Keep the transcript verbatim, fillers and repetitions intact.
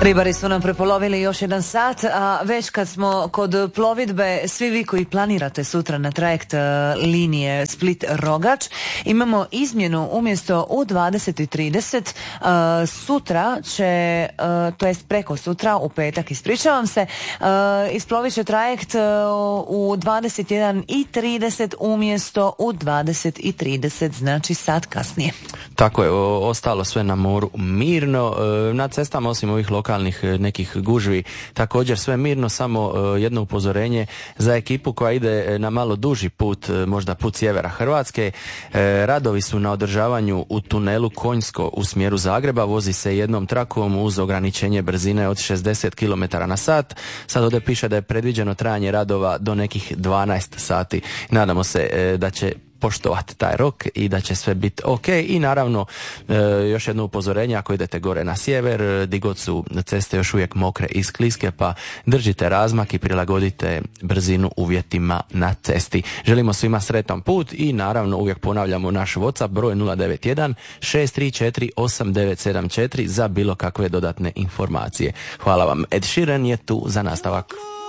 Ribari su nam prepolovili još jedan sat, a već kad smo kod plovidbe, svi vi koji planirate sutra na trajekt uh, linije Split-Rogač, imamo izmjenu umjesto u dvadeset i trideset, uh, sutra će, uh, to jest preko sutra, u petak, ispričavam se, uh, isplovit će trajekt uh, u dvadeset jedan i trideset umjesto u dvadeset i trideset, znači sat kasnije. Tako je, o, ostalo sve na moru mirno, e, na cestama osim ovih lokalnih nekih gužvi, također sve mirno, samo e, jedno upozorenje za ekipu koja ide na malo duži put, e, možda put sjevera Hrvatske. E, radovi su na održavanju u tunelu Konjsko u smjeru Zagreba, vozi se jednom trakom uz ograničenje brzine od šezdeset kilometara na sat. Sad ovdje piše da je predviđeno trajanje radova do nekih dvanaest sati. Nadamo se e, da će poštovati taj rok i da će sve biti ok. I naravno e, još jedno upozorenje, ako idete gore na sjever, di god su ceste još uvijek mokre i skliske, pa držite razmak i prilagodite brzinu uvjetima na cesti. Želimo svima sretan put i naravno uvijek ponavljamo naš WhatsApp broj nula devet jedan šest tri četiri osam devet sedam četiri za bilo kakve dodatne informacije. Hvala vam. Ed Sheeran je tu za nastavak.